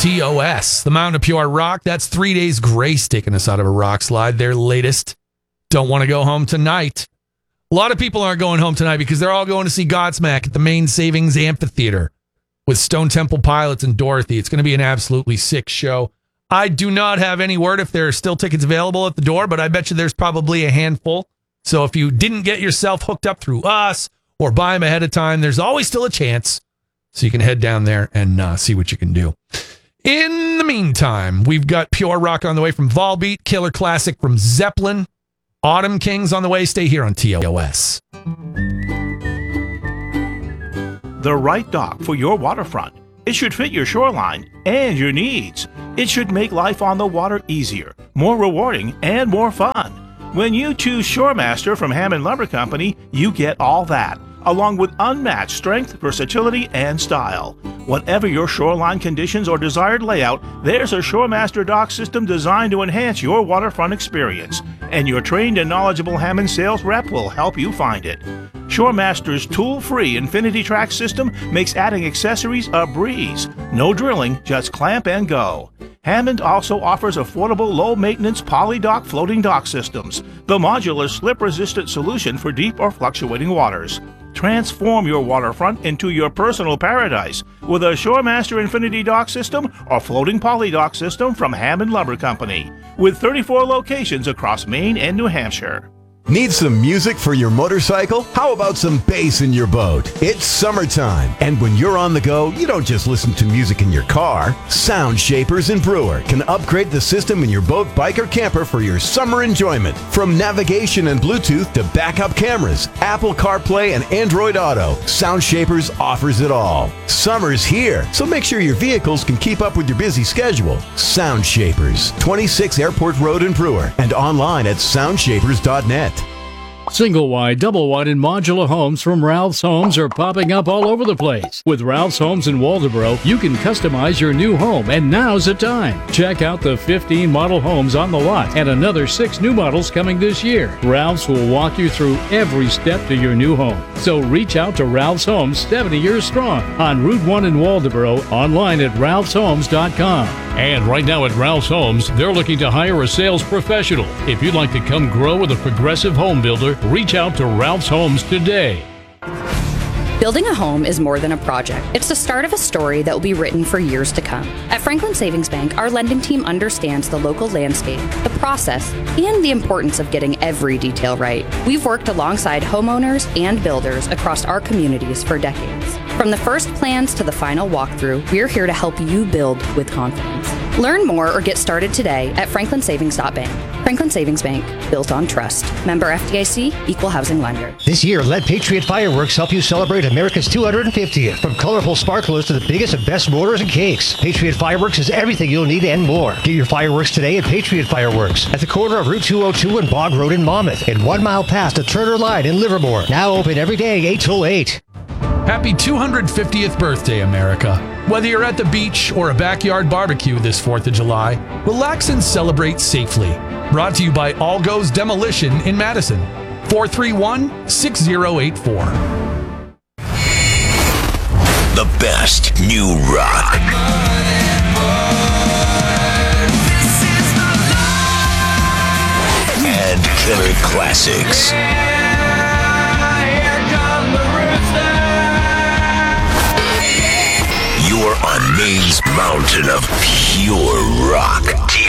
TOS, the Mountain of Pure Rock. That's 3 Days Grace taking us out of a rock slide. Their latest. Don't want to go home tonight. A lot of people aren't going home tonight because they're all going to see Godsmack at the Main Savings Amphitheater with Stone Temple Pilots and Dorothy. It's going to be an absolutely sick show. I do not have any word if there are still tickets available at the door, but I bet you there's probably a handful. So if you didn't get yourself hooked up through us or buy them ahead of time, there's always still a chance. So you can head down there and see what you can do. In the meantime, we've got Pure Rock on the way from Volbeat, Killer Classic from Zeppelin, Autumn Kings on the way. Stay here on TOS. The right dock for your waterfront. It should fit your shoreline and your needs. It should make life on the water easier, more rewarding, and more fun. When you choose Shoremaster from Hammond Lumber Company, you get all that, along with unmatched strength, versatility, and style. Whatever your shoreline conditions or desired layout, there's a Shoremaster dock system designed to enhance your waterfront experience, and your trained and knowledgeable Hammond sales rep will help you find it. Shoremaster's tool-free Infinity Track system makes adding accessories a breeze. No drilling, just clamp and go. Hammond also offers affordable low-maintenance poly-dock floating dock systems, the modular slip-resistant solution for deep or fluctuating waters. Transform your waterfront into your personal paradise with a Shoremaster Infinity Dock System or floating poly dock system from Hammond Lumber Company, with 34 locations across Maine and New Hampshire. Need some music for your motorcycle? How about some bass in your boat? It's summertime, and when you're on the go, you don't just listen to music in your car. Sound Shapers and Brewer can upgrade the system in your boat, bike, or camper for your summer enjoyment. From navigation and Bluetooth to backup cameras, Apple CarPlay, and Android Auto, Sound Shapers offers it all. Summer's here, so make sure your vehicles can keep up with your busy schedule. Sound Shapers, 26 Airport Road in Brewer, and online at soundshapers.net. Single wide, double wide, and modular homes from Ralph's Homes are popping up all over the place. With Ralph's Homes in Waldoboro, you can customize your new home, and now's the time. Check out the 15 model homes on the lot and another 6 new models coming this year. Ralph's will walk you through every step to your new home. So reach out to Ralph's Homes, 70 years strong, on Route 1 in Waldoboro, online at ralphshomes.com. And right now at Ralph's Homes, they're looking to hire a sales professional. If you'd like to come grow with a progressive home builder, reach out to Ralph's Homes today. Building a home is more than a project. It's the start of a story that will be written for years to come. At Franklin Savings Bank, our lending team understands the local landscape, the process, and the importance of getting every detail right. We've worked alongside homeowners and builders across our communities for decades. From the first plans to the final walkthrough, we're here to help you build with confidence. Learn more or get started today at franklinsavings.bank. Franklin Savings Bank, built on trust. Member FDIC, equal housing lender. This year, let Patriot Fireworks help you celebrate America's 250th. From colorful sparklers to the biggest and best mortars and cakes, Patriot Fireworks is everything you'll need and more. Get your fireworks today at Patriot Fireworks at the corner of Route 202 and Bog Road in Monmouth and 1 mile past the Turner Line in Livermore. Now open every day 8 till 8. Happy 250th birthday, America. Whether you're at the beach or a backyard barbecue this 4th of July, relax and celebrate safely. Brought to you by All Goes Demolition in Madison. 431-6084. The best new rock. And killer classics. You're on Maine's mountain of pure rock.